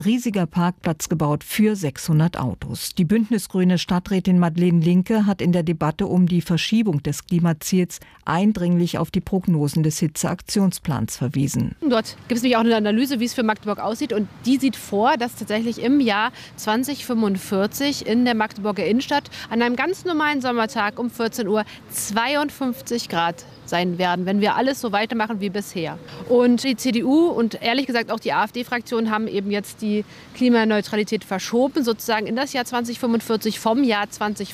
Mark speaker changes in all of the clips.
Speaker 1: riesiger Parkplatz gebaut für 600 Autos. Die bündnisgrüne Stadträtin Madeleine Linke hat in der Debatte um die Verschiebung des Klimaziels eindringlich auf die Prognosen des Hitzeaktionsplans verwiesen.
Speaker 2: Dort gibt es nämlich auch eine Analyse, wie es für Magdeburg aussieht. Und die sieht vor, dass tatsächlich im Jahr 2045 in der Magdeburger Innenstadt an einem ganz normalen Sommertag um 14 Uhr 52 Grad sein werden, wenn wir alles so weitermachen wie bisher. Und die CDU und ehrlich gesagt auch die AfD-Fraktion haben eben jetzt die Klimaneutralität verschoben, sozusagen in das Jahr 2045 vom Jahr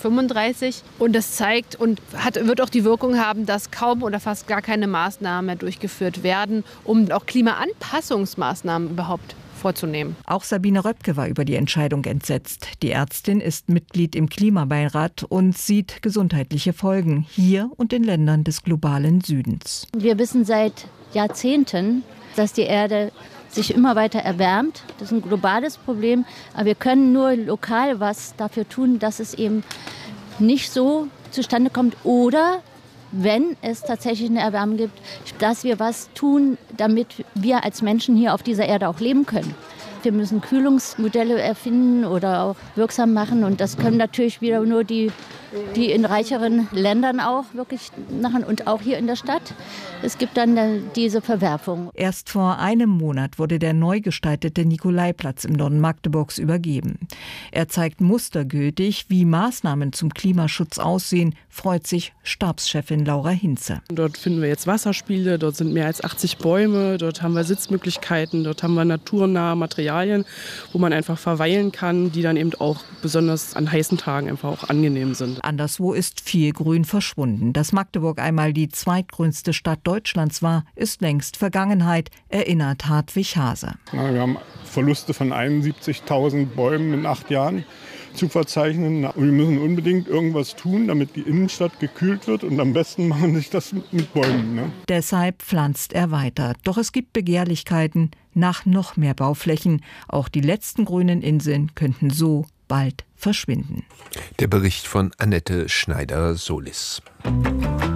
Speaker 2: 2035. Und das zeigt und wird auch die Wirkung haben, dass kaum oder fast gar keine Maßnahmen mehr durchgeführt werden, um auch Klimaanpassungsmaßnahmen überhaupt vorzunehmen.
Speaker 1: Auch Sabine Röpke war über die Entscheidung entsetzt. Die Ärztin ist Mitglied im Klimabeirat und sieht gesundheitliche Folgen hier und in Ländern des globalen Südens.
Speaker 3: Wir wissen seit Jahrzehnten, dass die Erde sich immer weiter erwärmt. Das ist ein globales Problem, aber wir können nur lokal was dafür tun, dass es eben nicht so zustande kommt oder wenn es tatsächlich eine Erwärmung gibt, dass wir was tun, damit wir als Menschen hier auf dieser Erde auch leben können. Wir müssen Kühlungsmodelle erfinden oder auch wirksam machen und das können natürlich wieder nur die in reicheren Ländern auch wirklich machen und auch hier in der Stadt. Es gibt dann diese Verwerfung.
Speaker 1: Erst vor einem Monat wurde der neu gestaltete Nikolaiplatz im Norden Magdeburgs übergeben. Er zeigt mustergültig, wie Maßnahmen zum Klimaschutz aussehen, freut sich Stabschefin Laura Hinze.
Speaker 4: Dort finden wir jetzt Wasserspiele, dort sind mehr als 80 Bäume, dort haben wir Sitzmöglichkeiten, dort haben wir naturnahe Materialien, wo man einfach verweilen kann, die dann eben auch besonders an heißen Tagen einfach auch angenehm sind.
Speaker 1: Anderswo ist viel Grün verschwunden. Dass Magdeburg einmal die zweitgrünste Stadt Deutschlands war, ist längst Vergangenheit, erinnert Hartwig Hase.
Speaker 5: Wir haben Verluste von 71.000 Bäumen in 8 Jahren zu verzeichnen. Und wir müssen unbedingt irgendwas tun, damit die Innenstadt gekühlt wird. Und am besten machen sich das mit Bäumen. Ne?
Speaker 1: Deshalb pflanzt er weiter. Doch es gibt Begehrlichkeiten nach noch mehr Bauflächen. Auch die letzten grünen Inseln könnten so bald verschwinden.
Speaker 6: Der Bericht von Annette Schneider-Solis.